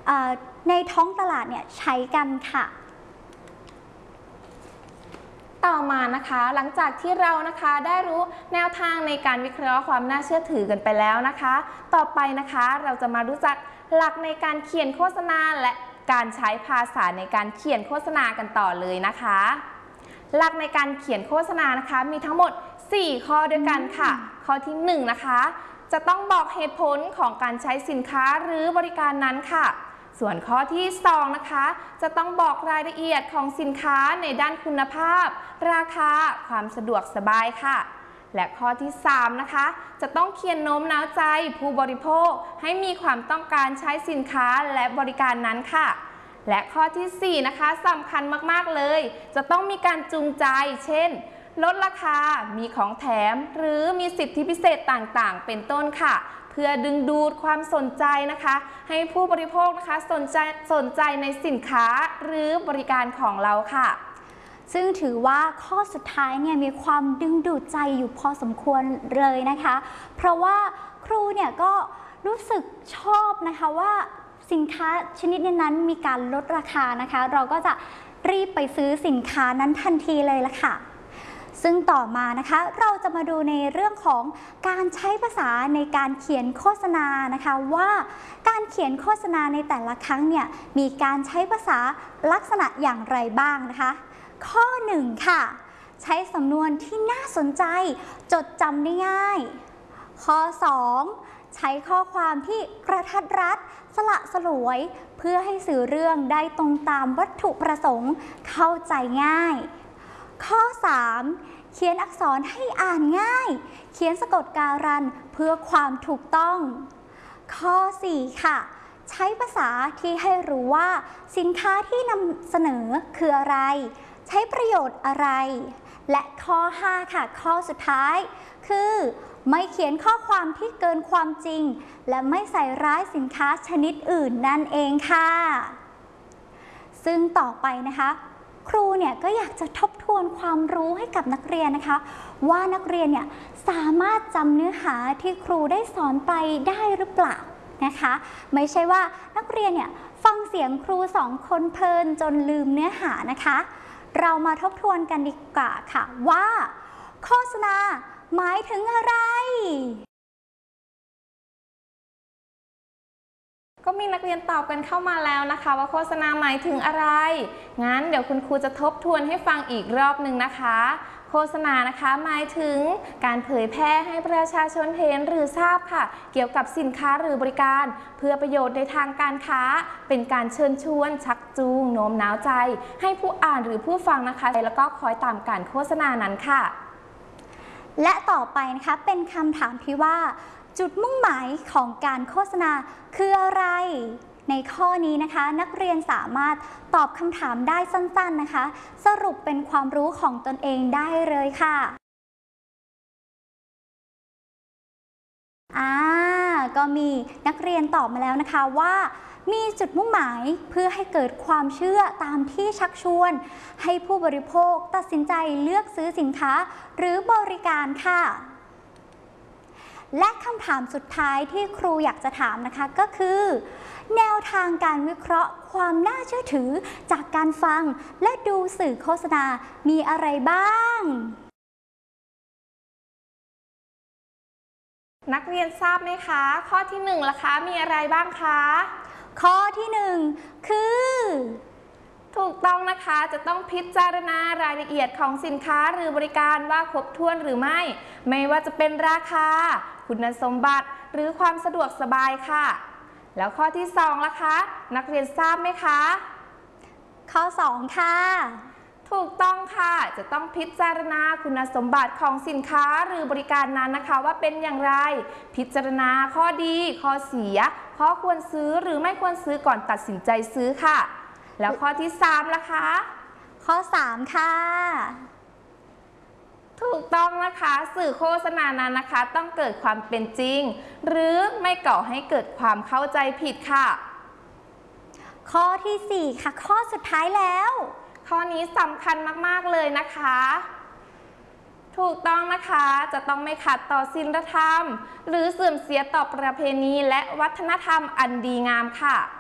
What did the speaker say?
ในท้องตลาดเนี่ยใช้กันค่ะต่อมานะคะหลังจากที่เรานะคะได้รู้แนวทางในการวิเคราะห์ความน่าเชื่อถือกันไปแล้วนะคะต่อไปนะคะเราจะมารู้จักหลักในการเขียนโฆษณาและการใช้ภาษาในการเขียนโฆษณากันต่อเลยนะคะหลักในการเขียนโฆษณานะคะมีทั้งหมด4ข้อด้วยกันค่ะข้อที่1นะคะจะต้องบอกเหตุผลของการใช้สินค้าหรือบริการนั้นค่ะส่วนข้อที่2นะคะจะต้องบอกรายละเอียดของสินค้าในด้านคุณภาพราคาความสะดวกสบายค่ะและข้อที่3นะคะจะต้องเขียนโน้มน้าวใจผู้บริโภคให้มีความต้องการใช้สินค้าและบริการนั้นค่ะและข้อที่4นะคะสำคัญมากๆเลยจะต้องมีการจูงใจเช่นลดราคามีของแถมหรือมีสิทธิพิเศษต่างๆเป็นต้นค่ะเพื่อดึงดูดความสนใจนะคะให้ผู้บริโภคนะคะสนใจในสินค้าหรือบริการของเราค่ะซึ่งถือว่าข้อสุดท้ายเนี่ยมีความดึงดูดใจอยู่พอสมควรเลยนะคะเพราะว่าครูเนี่ยก็รู้สึกชอบนะคะว่าสินค้าชนิดนั้นมีการลดราคานะคะเราก็จะรีบไปซื้อสินค้านั้นทันทีเลยละค่ะซึ่งต่อมานะคะเราจะมาดูในเรื่องของการใช้ภาษาในการเขียนโฆษณานะคะว่าการเขียนโฆษณาในแต่ละครั้งเนี่ยมีการใช้ภาษาลักษณะอย่างไรบ้างนะคะข้อ1ค่ะใช้สำนวนที่น่าสนใจจดจำได้ง่ายข้อ2ใช้ข้อความที่กระทัดรัดสละสลวยเพื่อให้สื่อเรื่องได้ตรงตามวัตถุประสงค์เข้าใจง่ายข้อ3เขียนอักษรให้อ่านง่ายเขียนสะกดการันเพื่อความถูกต้องข้อ4ค่ะใช้ภาษาที่ให้รู้ว่าสินค้าที่นำเสนอคืออะไรใช้ประโยชน์อะไรและข้อ5ค่ะข้อสุดท้ายคือไม่เขียนข้อความที่เกินความจริงและไม่ใส่ร้ายสินค้าชนิดอื่นนั่นเองค่ะซึ่งต่อไปนะคะครูเนี่ยก็อยากจะทบทวนความรู้ให้กับนักเรียนนะคะว่านักเรียนเนี่ยสามารถจำเนื้อหาที่ครูได้สอนไปได้หรือเปล่านะคะไม่ใช่ว่านักเรียนเนี่ยฟังเสียงครู2คนเพลินจนลืมเนื้อหานะคะเรามาทบทวนกันดีกว่าค่ะว่าโฆษณาหมายถึงอะไรก็มีนักเรียนตอบกันเข้ามาแล้วนะคะว่าโฆษณาหมายถึงอะไรงั้นเดี๋ยวคุณครูจะทบทวนให้ฟังอีกรอบหนึ่งนะคะโฆษณานะคะหมายถึงการเผยแพร่ให้ประชาชนเห็นหรือทราบค่ะเกี่ยวกับสินค้าหรือบริการเพื่อประโยชน์ในทางการค้าเป็นการเชิญชวนชักจูงโน้มน้าวใจให้ผู้อ่านหรือผู้ฟังนะคะแล้วก็คอยตามการโฆษณานั้นค่ะและต่อไปนะคะเป็นคำถามที่ว่าจุดมุ่งหมายของการโฆษณาคืออะไรในข้อนี้นะคะนักเรียนสามารถตอบคำถามได้สั้นๆนะคะสรุปเป็นความรู้ของตนเองได้เลยค่ะก็มีนักเรียนตอบมาแล้วนะคะว่ามีจุดมุ่งหมายเพื่อให้เกิดความเชื่อตามที่ชักชวนให้ผู้บริโภคตัดสินใจเลือกซื้อสินค้าหรือบริการค่ะและคำถามสุดท้ายที่ครูอยากจะถามนะคะก็คือแนวทางการวิเคราะห์ความน่าเชื่อถือจากการฟังและดูสื่อโฆษณามีอะไรบ้างนักเรียนทราบไหมคะข้อที่1ล่ะคะมีอะไรบ้างคะข้อที่1คือถูกต้องนะคะจะต้องพิจารณารายละเอียดของสินค้าหรือบริการว่าครบถ้วนหรือไม่ว่าจะเป็นราคาคุณสมบัติหรือความสะดวกสบายค่ะแล้วข้อที่2ล่ะคะนักเรียนทราบไหมคะข้อ2ค่ะถูกต้องค่ะจะต้องพิจารณาคุณสมบัติของสินค้าหรือบริการนั้นนะคะว่าเป็นอย่างไรพิจารณาข้อดีข้อเสียข้อควรซื้อหรือไม่ควรซื้อก่อนตัดสินใจซื้อค่ะแล้วข้อที่3ล่ะคะข้อ3ค่ะถูกต้องนะคะสื่อโฆษณานั้นนะคะต้องเกิดความเป็นจริงหรือไม่ก่อให้เกิดความเข้าใจผิดค่ะข้อที่4ค่ะข้อสุดท้ายแล้วข้อนี้สำคัญมากๆเลยนะคะถูกต้องนะคะจะต้องไม่ขัดต่อศีลธรรมหรือเสื่อมเสียต่อประเพณีและวัฒนธรรมอันดีงามค่ะ